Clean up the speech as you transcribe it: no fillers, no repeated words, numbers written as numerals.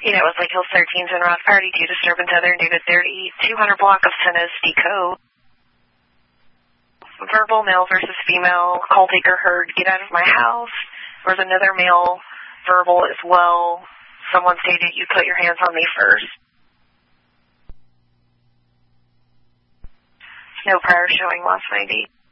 It was like Hills 13s and Rock Party, 2 disturbance, other David 30, 200 block of Tennessee code. Verbal male versus female, call taker heard, get out of my house. There was another male verbal as well. Someone stated, you put your hands on me first. No prior showing last 90.